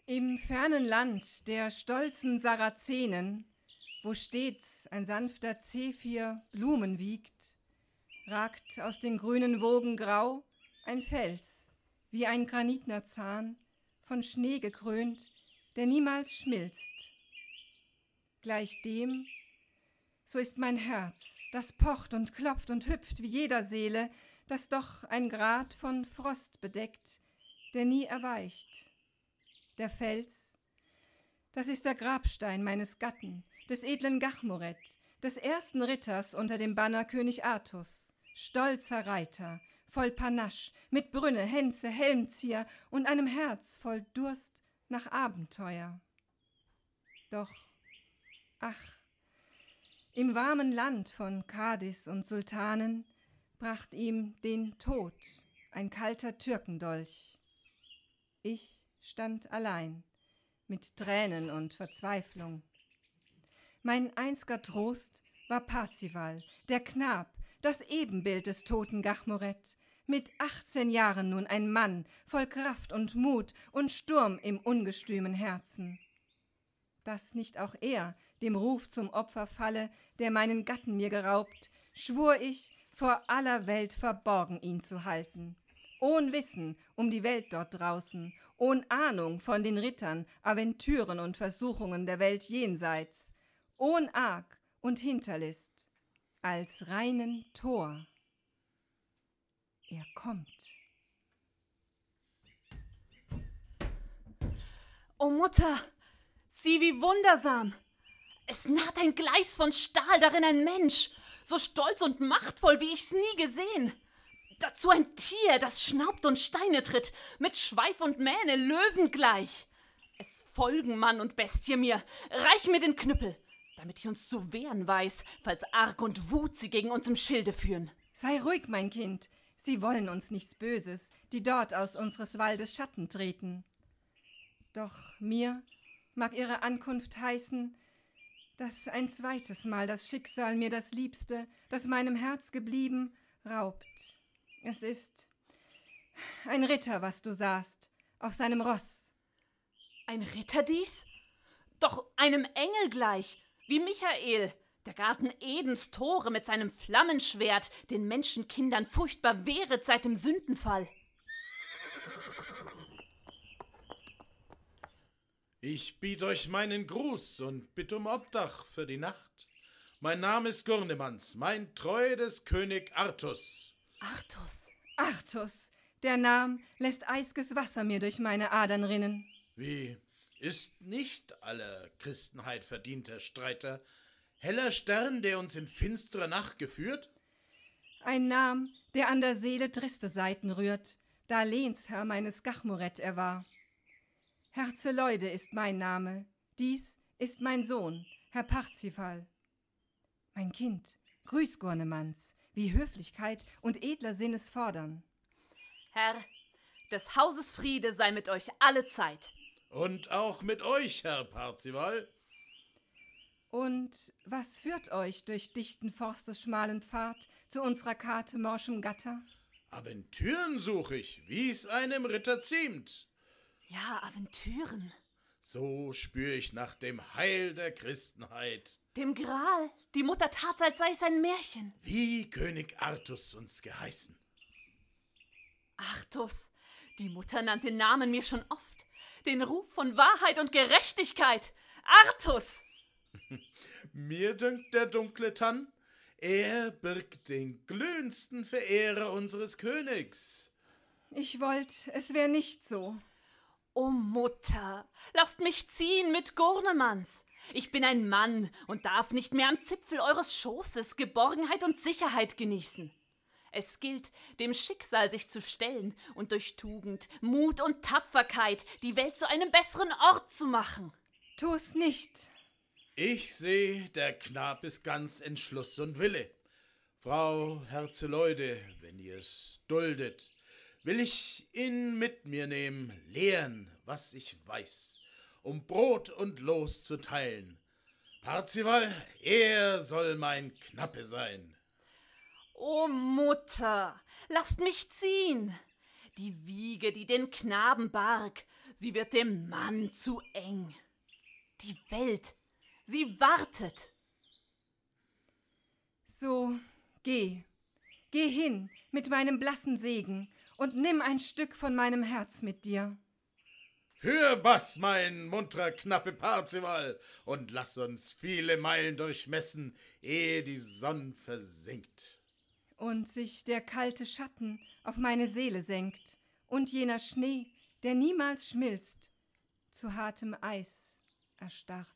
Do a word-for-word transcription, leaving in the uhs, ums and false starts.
Im fernen Land der stolzen Sarazenen, wo stets ein sanfter Zephyr Blumen wiegt, ragt aus den grünen Wogen grau ein Fels, wie ein granitner Zahn, von Schnee gekrönt, der niemals schmilzt. Gleich dem, so ist mein Herz, das pocht und klopft und hüpft wie jeder Seele, das doch ein Grat von Frost bedeckt, der nie erweicht. Der Fels, das ist der Grabstein meines Gatten, des edlen Gachmoret, des ersten Ritters unter dem Banner König Artus, stolzer Reiter, voll Panache, mit Brünne, Hänze, Helmzier und einem Herz voll Durst nach Abenteuer. Doch, ach, im warmen Land von Kadis und Sultanen bracht ihm den Tod ein kalter Türkendolch. Ich stand allein, mit Tränen und Verzweiflung. Mein einziger Trost war Parzival, der Knab, das Ebenbild des toten Gachmoret, mit achtzehn Jahren nun ein Mann, voll Kraft und Mut und Sturm im ungestümen Herzen. Dass nicht auch er dem Ruf zum Opfer falle, der meinen Gatten mir geraubt, schwur ich, vor aller Welt verborgen ihn zu halten. Ohn Wissen um die Welt dort draußen, ohn Ahnung von den Rittern, Aventüren und Versuchungen der Welt jenseits, ohn Arg und Hinterlist, als reinen Tor. Er kommt. O Mutter, sieh wie wundersam! Es naht ein Gleis von Stahl, darin ein Mensch, so stolz und machtvoll, wie ich's nie gesehen. Dazu ein Tier, das schnaubt und Steine tritt, mit Schweif und Mähne Löwen gleich. Es folgen Mann und Bestie mir, reich mir den Knüppel, damit ich uns zu wehren weiß, falls Arg und Wut sie gegen uns im Schilde führen. Sei ruhig, mein Kind, sie wollen uns nichts Böses, die dort aus unseres Waldes Schatten treten. Doch mir mag ihre Ankunft heißen, dass ein zweites Mal das Schicksal mir das Liebste, das meinem Herz geblieben, raubt. Es ist ein Ritter, was du sahst, auf seinem Ross. Ein Ritter dies? Doch einem Engel gleich, wie Michael, der Garten Edens Tore mit seinem Flammenschwert den Menschenkindern furchtbar wehret seit dem Sündenfall. Ich biet euch meinen Gruß und bitt um Obdach für die Nacht. Mein Name ist Gurnemanz, mein Treu des König Artus. Artus. Artus, der Nam lässt eisges Wasser mir durch meine Adern rinnen. Wie, ist nicht aller Christenheit verdienter Streiter heller Stern, der uns in finstere Nacht geführt? Ein Nam, der an der Seele triste Seiten rührt, da Lehnsherr meines Gachmoret er war. Herzeleude ist mein Name, dies ist mein Sohn, Herr Parzival. Mein Kind, grüß Gurnemanz, wie Höflichkeit und edler Sinnes fordern. Herr, des Hauses Friede sei mit euch alle Zeit. Und auch mit euch, Herr Parzival. Und was führt euch durch dichten Forstes schmalen Pfad zu unserer Karte morschem Gatter? Aventüren such ich, wie's einem Ritter ziemt. Ja, Aventüren. So spür ich nach dem Heil der Christenheit. Dem Gral, die Mutter tat, als sei es ein Märchen. Wie König Artus uns geheißen. Artus, die Mutter nannte den Namen mir schon oft. Den Ruf von Wahrheit und Gerechtigkeit. Artus! Mir dünkt der dunkle Tann, er birgt den glühendsten Verehrer unseres Königs. Ich wollt, es wär nicht so. O Mutter, lasst mich ziehen mit Gurnemanz. Ich bin ein Mann und darf nicht mehr am Zipfel eures Schoßes Geborgenheit und Sicherheit genießen. Es gilt, dem Schicksal sich zu stellen und durch Tugend, Mut und Tapferkeit die Welt zu einem besseren Ort zu machen. Tu's nicht. Ich seh, der Knab ist ganz Entschluss und Wille. Frau Herzeleude, wenn ihr's duldet, will ich ihn mit mir nehmen, lehren, was ich weiß, um Brot und Los zu teilen. Parzival, er soll mein Knappe sein. O Mutter, lasst mich ziehen. Die Wiege, die den Knaben barg, sie wird dem Mann zu eng. Die Welt, sie wartet. So, geh, geh hin mit meinem blassen Segen und nimm ein Stück von meinem Herz mit dir. Fürbaß, mein muntrer Knappe Parzival, und lass uns viele Meilen durchmessen, ehe die Sonn versinkt. Und sich der kalte Schatten auf meine Seele senkt und jener Schnee, der niemals schmilzt, zu hartem Eis erstarrt.